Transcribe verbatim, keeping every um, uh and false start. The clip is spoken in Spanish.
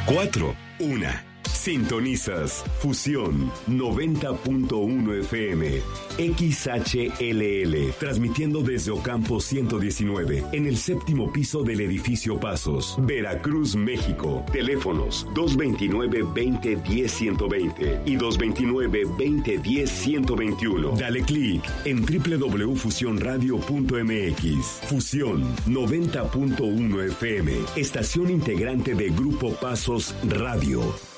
cuatro, una. Sintonizas Fusión noventa punto uno F M, X H L L, transmitiendo desde Ocampo ciento diecinueve, en el séptimo piso del edificio Pasos, Veracruz, México. Teléfonos dos veintinueve, veinte, diez, ciento veinte y dos veintinueve, veinte, diez, ciento veintiuno. Dale clic en doble u doble u doble u punto fusión radio punto m x. Fusión noventa punto uno F M, estación integrante de Grupo Pasos Radio.